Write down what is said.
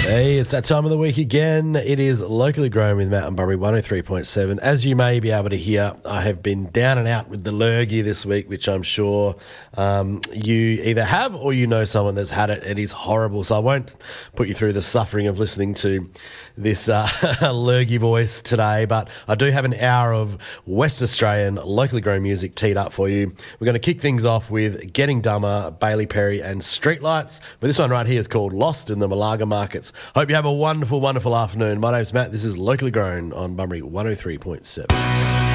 Hey, it's that time of the week again. It is Locally Grown with Matt and Bunbury 103.7. As you may be able to hear, I have been down and out with the lurgy this week, which I'm sure you either have or you know someone that's had it. It is horrible, so I won't put you through the suffering of listening to this lurgy voice today, but I do have an hour of West Australian locally grown music teed up for you. We're going to kick things off with Getting Dumber, Bailey Perry and Streetlights, but this one right here is called Lost in the Malaga Markets. Hope you have a wonderful, wonderful afternoon. My name's Matt. This is Locally Grown on Bunbury 103.7.